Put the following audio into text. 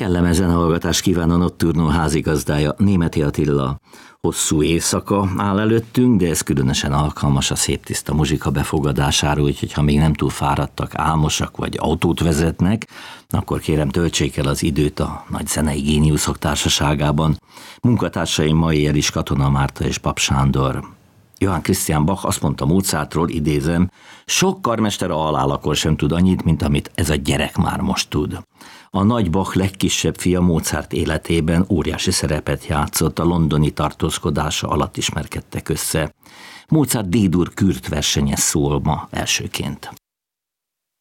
Kellemes zenehallgatást kíván a Nocturno házigazdája, Németi Attila. Hosszú éjszaka áll előttünk, de ez különösen alkalmas a szép tiszta muzsika befogadására, úgyhogy ha még nem túl fáradtak, álmosak vagy autót vezetnek, akkor kérem töltsék el az időt a nagy zenei géniuszok társaságában. Munkatársaim mai is Katona Márta és Pap Sándor. Johann Christian Bach azt mondta Mozartról, idézem, sok karmester a halálakor sem tud annyit, mint amit ez a gyerek már most tud. A nagy Bach legkisebb fia Mozart életében óriási szerepet játszott, a londoni tartózkodása alatt ismerkedtek össze. Mozart D-dur Kürt versenyez szól ma elsőként.